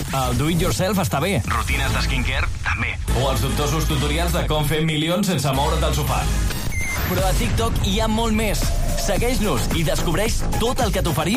El do-it-yourself està bé. Rutines de skincare, també. O els dubtosos tutorials de com fer milions sense moure't del sofà. Però a TikTok hi ha molt més. Segueix-nos i descobreix tot el que t'oferim